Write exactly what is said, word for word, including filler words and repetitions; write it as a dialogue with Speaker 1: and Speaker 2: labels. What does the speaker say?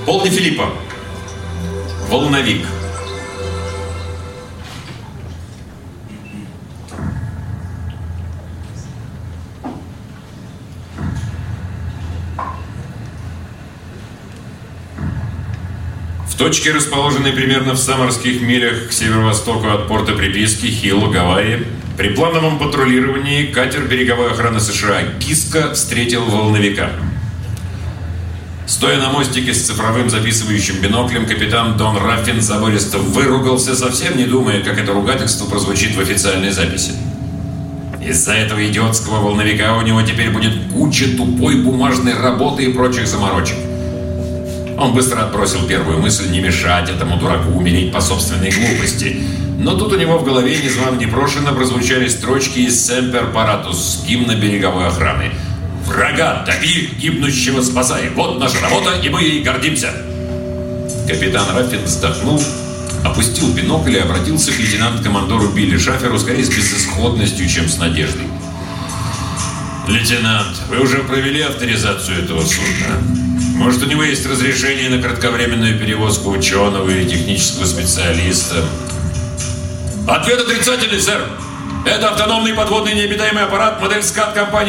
Speaker 1: Пол де Филиппо. Волновик. В точке, расположенной примерно в самарских милях к северо-востоку от порта приписки Хилл, Гавайи, при плановом патрулировании катер береговой охраны США «Киска» встретил волновика. Стоя на мостике с цифровым записывающим биноклем, капитан Дон Раффин забористо выругался, совсем не думая, как это ругательство прозвучит в официальной записи. Из-за этого идиотского волновика у него теперь будет куча тупой бумажной работы и прочих заморочек. Он быстро отбросил первую мысль не мешать этому дураку умереть по собственной глупости. Но тут у него в голове незвано-непрошено прозвучали строчки из «Семпер Паратус» гимна береговой охраны. «Врага дави, гибнущего спасай! Вот наша работа, и мы ей гордимся!» Капитан Раффин вздохнул, опустил бинокль и обратился к лейтенант-командору Билли Шаферу скорее с безысходностью, чем с надеждой. «Лейтенант, вы уже провели авторизацию этого судна? Может, у него есть разрешение на кратковременную перевозку ученого или технического специалиста?» «Ответ отрицательный, сэр! Это автономный подводный необитаемый аппарат, модель скат компании